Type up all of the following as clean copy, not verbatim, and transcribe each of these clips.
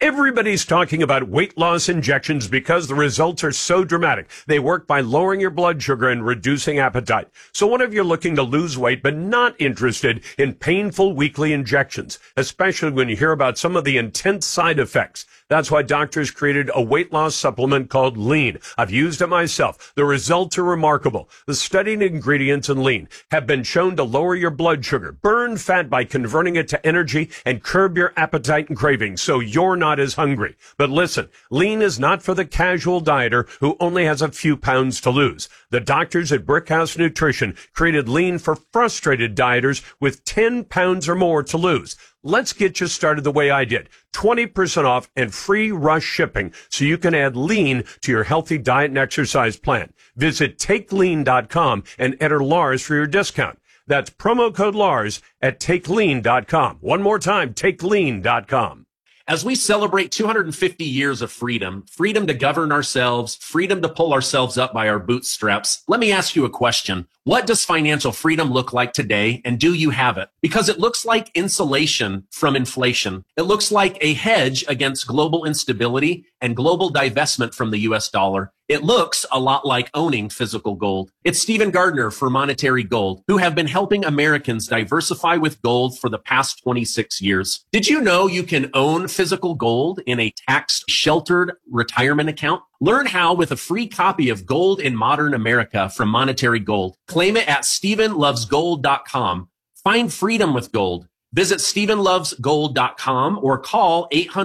Everybody's talking about weight loss injections because the results are so dramatic. They work by lowering your blood sugar and reducing appetite. So what if you're looking to lose weight but not interested in painful weekly injections, especially when you hear about some of the intense side effects? That's why doctors created a weight loss supplement called Lean. I've used it myself. The results are remarkable. The studied ingredients in Lean have been shown to lower your blood sugar, burn fat by converting it to energy, and curb your appetite and cravings so you're not as hungry. But listen, Lean is not for the casual dieter who only has a few pounds to lose. The doctors at Brickhouse Nutrition created Lean for frustrated dieters with 10 pounds or more to lose. Let's get you started the way I did. 20% off and free rush shipping so you can add Lean to your healthy diet and exercise plan. Visit TakeLean.com and enter Lars for your discount. That's promo code Lars at TakeLean.com. One more time, TakeLean.com. As we celebrate 250 years of freedom, freedom to govern ourselves, freedom to pull ourselves up by our bootstraps, let me ask you a question. What does financial freedom look like today, and do you have it? Because it looks like insulation from inflation. It looks like a hedge against global instability and global divestment from the US dollar. It looks a lot like owning physical gold. It's Stephen Gardner for Monetary Gold, who have been helping Americans diversify with gold for the past 26 years. Did you know you can own physical gold in a tax-sheltered retirement account? Learn how with a free copy of Gold in Modern America from Monetary Gold. Claim it at StephenLovesGold.com. Find freedom with gold. Visit StephenLovesGold.com or call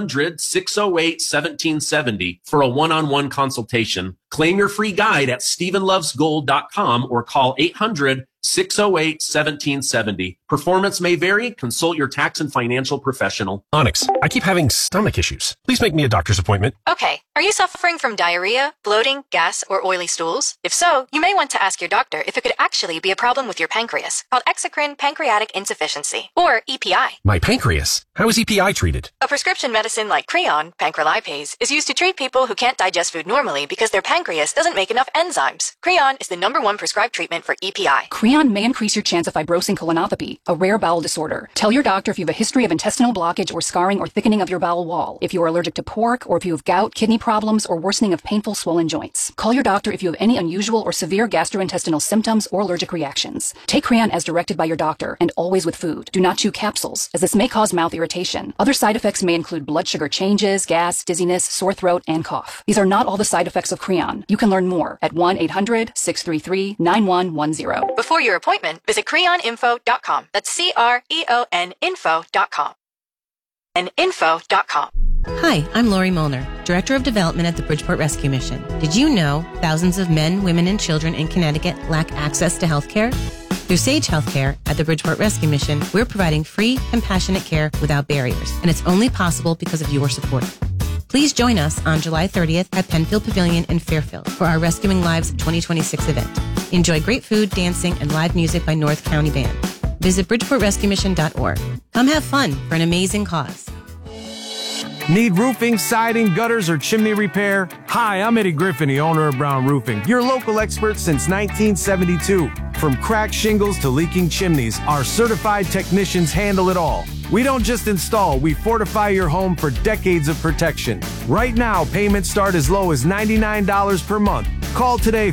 800-608-1770 for a one-on-one consultation. Claim your free guide at StephenLovesGold.com or call 800-608-1770. Performance may vary. Consult your tax and financial professional. Onyx, I keep having stomach issues. Please make me a doctor's appointment. Okay. Are you suffering from diarrhea, bloating, gas, or oily stools? If so, you may want to ask your doctor if it could actually be a problem with your pancreas, called exocrine pancreatic insufficiency, or EPI. My pancreas? How is EPI treated? A prescription medicine like Creon, pancrelipase, is used to treat people who can't digest food normally because their pancreas doesn't make enough enzymes. Creon is the #1 prescribed treatment for EPI. Creon may increase your chance of fibrosing colonopathy, a rare bowel disorder. Tell your doctor if you have a history of intestinal blockage or scarring or thickening of your bowel wall, if you are allergic to pork, or if you have gout, kidney problems, or worsening of painful swollen joints. Call your doctor if you have any unusual or severe gastrointestinal symptoms or allergic reactions. Take Creon as directed by your doctor and always with food. Do not chew capsules, as this may cause mouth irritation. Other side effects may include blood sugar changes, gas, dizziness, sore throat, and cough. These are not all the side effects of Creon. You can learn more at 1-800-633-9110. Before your appointment, visit CreonInfo.com. That's CREON info.com. And info.com. Hi, I'm Lori Molnar, Director of Development at the Bridgeport Rescue Mission. Did you know thousands of men, women, and children in Connecticut lack access to health care? Through Sage Healthcare at the Bridgeport Rescue Mission, we're providing free, compassionate care without barriers, and it's only possible because of your support. Please join us on July 30th at Penfield Pavilion in Fairfield for our Rescuing Lives 2026 event. Enjoy great food, dancing, and live music by North County Band. Visit BridgeportRescueMission.org. Come have fun for an amazing cause. Need roofing, siding, gutters, or chimney repair? Hi, I'm Eddie Griffin, the owner of Brown Roofing, your local expert since 1972. From cracked shingles to leaking chimneys, our certified technicians handle it all. We don't just install, we fortify your home for decades of protection. Right now, payments start as low as $99 per month. Call today,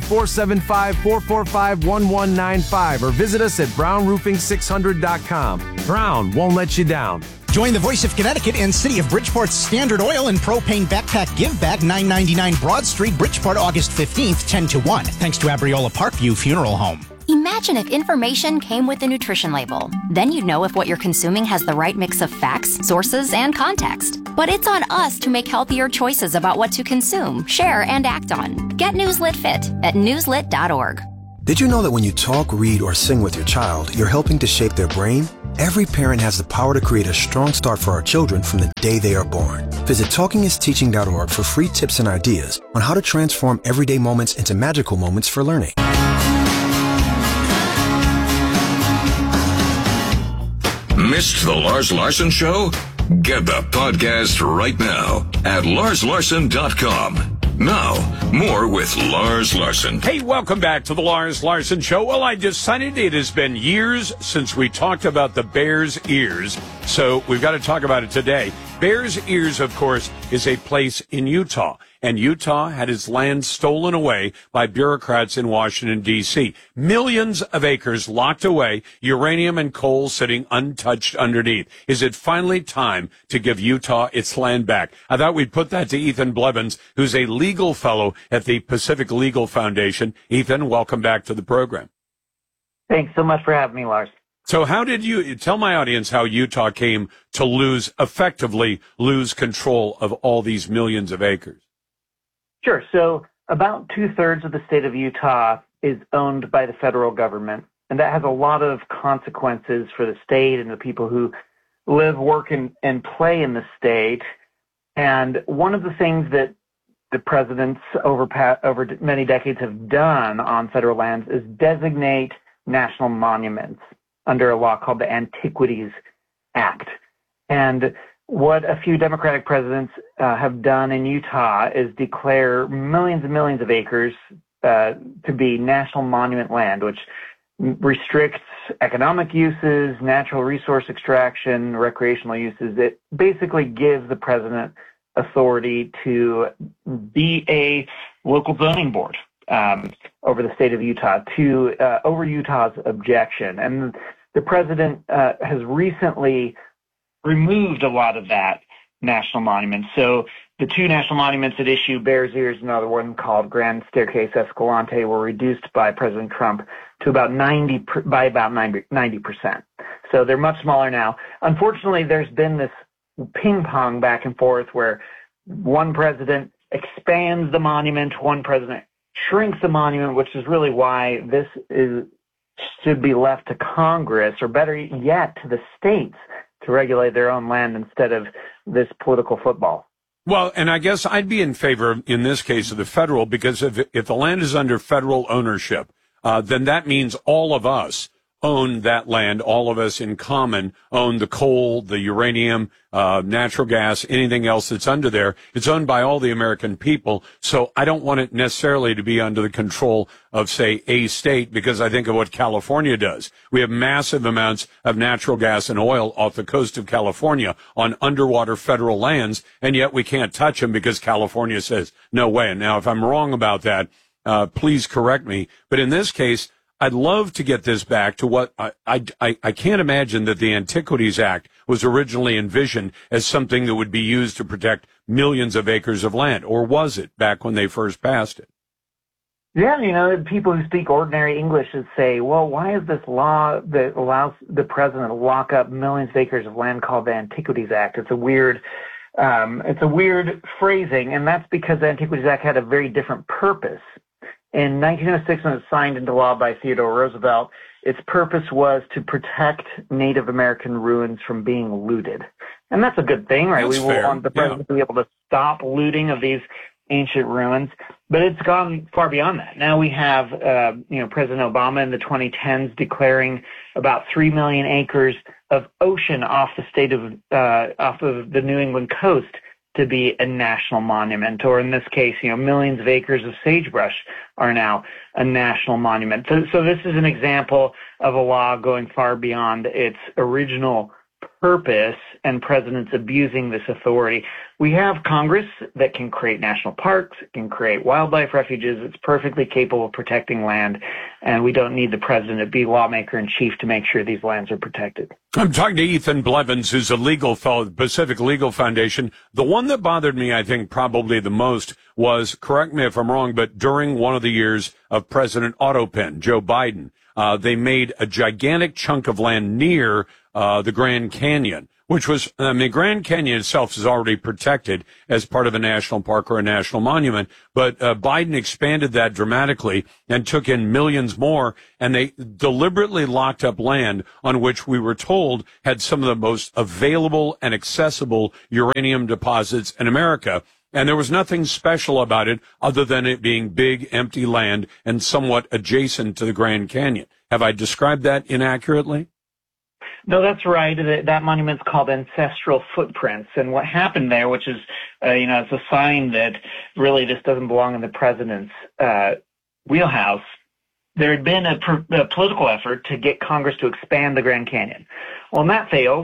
475-445-1195, or visit us at brownroofing600.com. Brown won't let you down. Join the Voice of Connecticut and City of Bridgeport's Standard Oil and Propane Backpack Give Back, $9.99 Broad Street, Bridgeport, August 15th, 10 to 1. Thanks to Abriola Parkview Funeral Home. Imagine if information came with a nutrition label. Then you'd know if what you're consuming has the right mix of facts, sources, and context. But it's on us to make healthier choices about what to consume, share, and act on. Get Newslit Fit at newslit.org. Did you know that when you talk, read, or sing with your child, you're helping to shape their brain? Every parent has the power to create a strong start for our children from the day they are born. Visit TalkingIsTeaching.org for free tips and ideas on how to transform everyday moments into magical moments for learning. Missed the Lars Larson Show? Get the podcast right now at LarsLarson.com. Now, more with Lars Larson. Hey, welcome back to the Lars Larson Show. Well, I decided it has been years since we talked about the Bears' ears. So we've got to talk about it today. Bears Ears, of course, is a place in Utah, and Utah had its land stolen away by bureaucrats in Washington, D.C. Millions of acres locked away, uranium and coal sitting untouched underneath. Is it finally time to give Utah its land back? I thought we'd put that to Ethan Blevins, who's a legal fellow at the Pacific Legal Foundation. Ethan, welcome back to the program. Thanks so much for having me, Lars. So how did you tell my audience how Utah came to effectively lose control of all these millions of acres? Sure. So about 2/3 of the state of Utah is owned by the federal government, and that has a lot of consequences for the state and the people who live, work, and play in the state. And one of the things that the presidents over many decades have done on federal lands is designate national monuments under a law called the Antiquities Act. And what a few Democratic presidents have done in Utah is declare millions and millions of acres to be national monument land, which restricts economic uses, natural resource extraction, recreational uses. It basically gives the president authority to be a local zoning board over the state of Utah over Utah's objection. And the president has recently removed a lot of that national monuments. So the two national monuments at issue, Bears Ears and another one called Grand Staircase Escalante, were reduced by President Trump to about 90%. So they're much smaller now. Unfortunately, there's been this ping pong back and forth where one president expands the monument, one president shrinks the monument, which is really why this should be left to Congress, or better yet, to the states to regulate their own land instead of this political football. Well, and I guess I'd be in favor, in this case, of the federal, because if the land is under federal ownership, then that means all of us own that land. All of us in common own the coal, the uranium, natural gas, anything else that's under there. It's owned by all the American people. So I don't want it necessarily to be under the control of, say, a state, because I think of what California does. We have massive amounts of natural gas and oil off the coast of California on underwater federal lands, and yet we can't touch them because California says no way. And now, if I'm wrong about that, please correct me. But in this case, I'd love to get this back to what I can't imagine that the Antiquities Act was originally envisioned as something that would be used to protect millions of acres of land, or was it back when they first passed it? Yeah, people who speak ordinary English would say, well, why is this law that allows the president to lock up millions of acres of land called the Antiquities Act? It's a weird phrasing, and that's because the Antiquities Act had a very different purpose. In 1906, when it was signed into law by Theodore Roosevelt, its purpose was to protect Native American ruins from being looted. And that's a good thing, right? That's fair. Want the president to be able to stop looting of these ancient ruins. But it's gone far beyond that. Now we have, President Obama in the 2010s declaring about 3 million acres of ocean off of the New England coast to be a national monument, or in this case, millions of acres of sagebrush are now a national monument. So this is an example of a law going far beyond its original purpose and presidents abusing this authority. We have Congress that can create national parks, can create wildlife refuges. It's perfectly capable of protecting land, and we don't need the president to be lawmaker in chief to make sure these lands are protected. I'm talking to Ethan Blevins, who's a legal fellow at the Pacific Legal Foundation. The one that bothered me, I think, probably the most was, correct me if I'm wrong, but during one of the years of President Otto Penn, Joe Biden, they made a gigantic chunk of land near the Grand Canyon, which was, Grand Canyon itself is already protected as part of a national park or a national monument, but Biden expanded that dramatically and took in millions more, and they deliberately locked up land on which we were told had some of the most available and accessible uranium deposits in America. And there was nothing special about it other than it being big, empty land and somewhat adjacent to the Grand Canyon. Have I described that inaccurately? No, that's right. That monument's called Ancestral Footprints. And what happened there, which is, it's a sign that really this doesn't belong in the president's wheelhouse. There had been a political effort to get Congress to expand the Grand Canyon. Well, when that fails,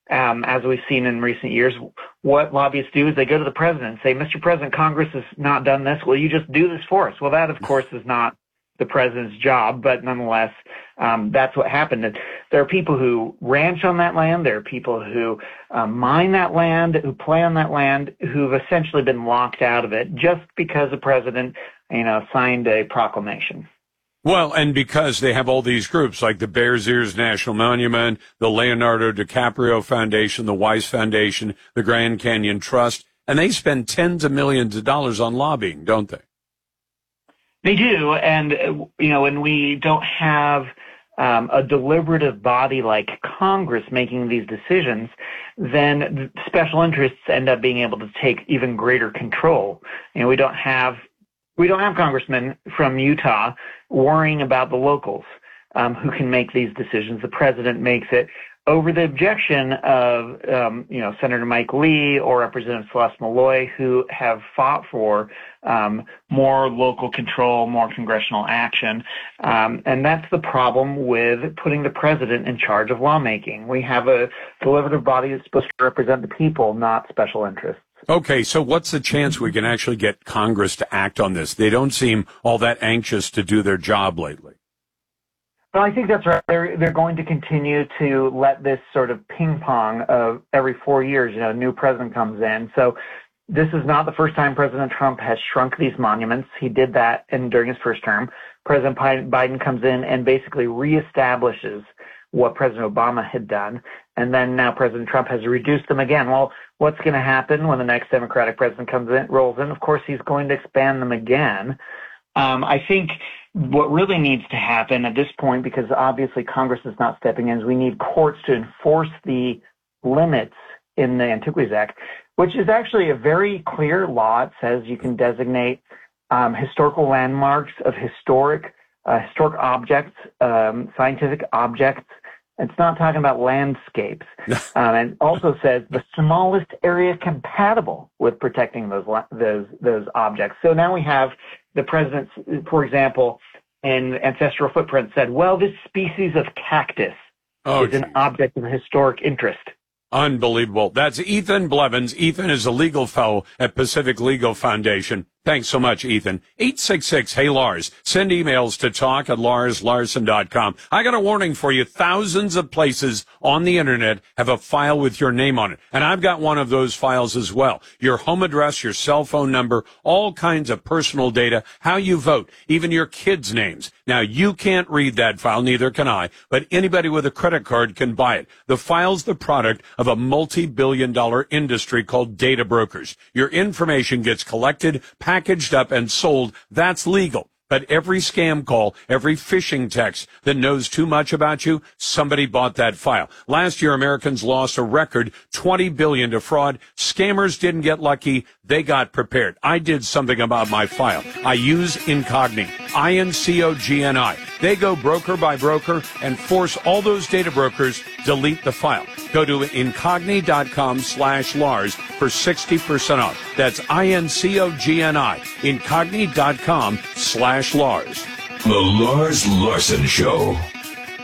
as we've seen in recent years, what lobbyists do is they go to the president and say, Mr. President, Congress has not done this. Will you just do this for us? Well, that, of course, is not the president's job, but nonetheless, that's what happened. And there are people who ranch on that land. There are people who mine that land, who play on that land, who've essentially been locked out of it just because the president, signed a proclamation. Well, and because they have all these groups like the Bears Ears National Monument, the Leonardo DiCaprio Foundation, the Weiss Foundation, the Grand Canyon Trust, and they spend tens of millions of dollars on lobbying, don't they? They do, and, when we don't have a deliberative body like Congress making these decisions, then special interests end up being able to take even greater control. We don't have congressmen from Utah worrying about the locals who can make these decisions. The president makes it over the objection of, Senator Mike Lee or Representative Celeste Malloy, who have fought for more local control, more congressional action. And that's the problem with putting the president in charge of lawmaking. We have a deliberative body that's supposed to represent the people, not special interests. Okay, so what's the chance we can actually get Congress to act on this? They don't seem all that anxious to do their job lately. Well, I think that's right. They're going to continue to let this sort of ping pong of every 4 years, a new president comes in. So this is not the first time President Trump has shrunk these monuments. He did that during his first term. President Biden comes in and basically reestablishes what President Obama had done. And then now President Trump has reduced them again. Well, what's going to happen when the next Democratic president rolls in? Of course, he's going to expand them again. I think what really needs to happen at this point, because obviously Congress is not stepping in, is we need courts to enforce the limits in the Antiquities Act, which is actually a very clear law. It says you can designate historical landmarks of historic objects, scientific objects. It's not talking about landscapes. And it also says the smallest area compatible with protecting those objects. So now we have the president, for example, in Ancestral Footprint said, well, this species of cactus is an object of historic interest. Unbelievable. That's Ethan Blevins. Ethan is a legal fellow at Pacific Legal Foundation. Thanks so much, Ethan. 866-HEY-LARS. Send emails to talk@LarsLarson.com. I got a warning for you. Thousands of places on the internet have a file with your name on it. And I've got one of those files as well. Your home address, your cell phone number, all kinds of personal data, how you vote, even your kids' names. Now, you can't read that file, neither can I, but anybody with a credit card can buy it. The file's the product of a multi-billion-dollar industry called data brokers. Your information gets collected, packaged up, and sold. That's legal. But every scam call, every phishing text that knows too much about you, somebody bought that file. Last year, Americans lost a record $20 billion to fraud. Scammers didn't get lucky. They got prepared. I did something about my file. I use Incogni, INCOGNI. They go broker by broker and force all those data brokers delete the file. Go to incogni.com/Lars for 60% off. That's INCOGNI, incogni.com/Lars. The Lars Larson Show.